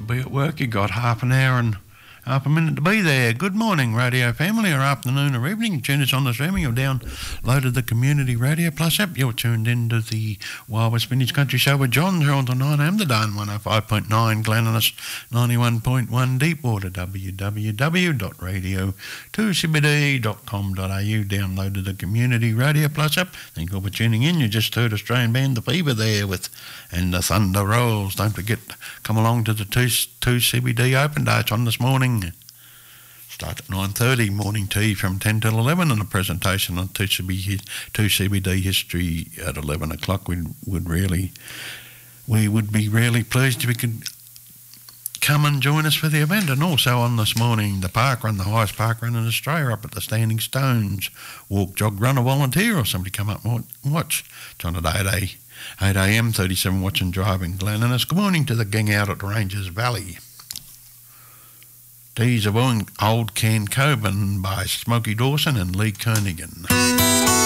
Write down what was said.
be at work. You got half an hour and half a minute to be there. Good morning, radio family, or afternoon or evening. Tune us on the streaming or downloaded the Community Radio Plus app. You're tuned into the Wild West Vintage Country Show with John. You're on to 9am, the Darn 105.9, Glenniness 91.1, Deepwater, www.radio2cbd.com.au. Downloaded the Community Radio Plus app. Thank you for tuning in. You just heard Australian band The Fever there with And the Thunder Rolls. Don't forget, come along to the 2CBD open dates on this morning. Start at 9:30, morning tea from 10 till 11, and a presentation on 2CBD history at 11 o'clock. We would be really pleased if you could come and join us for the event. And also on this morning, the park run, the highest park run in Australia, up at the Standing Stones. Walk, jog, run, or volunteer, or somebody come up and watch. It's on at 8am, 37 watch and drive in Glenniness. Good morning to the gang out at Ranges Valley. Days of Old Can Coben by Smokey Dawson and Lee Kernaghan.